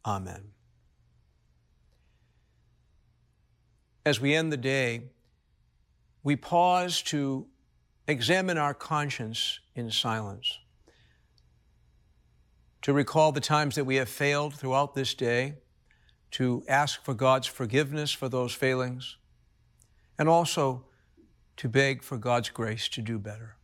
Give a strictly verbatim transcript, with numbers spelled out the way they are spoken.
Amen. As we end the day, we pause to examine our conscience in silence, to recall the times that we have failed throughout this day, to ask for God's forgiveness for those failings, and also to beg for God's grace to do better.